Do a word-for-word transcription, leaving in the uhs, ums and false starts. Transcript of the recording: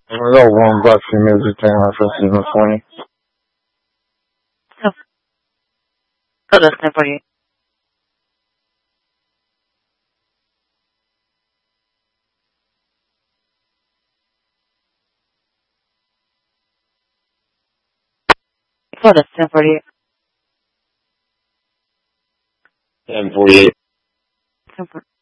We got one Buffy music thing on for season twenty. So, so listening for you. So listening for you. ten forty-eight.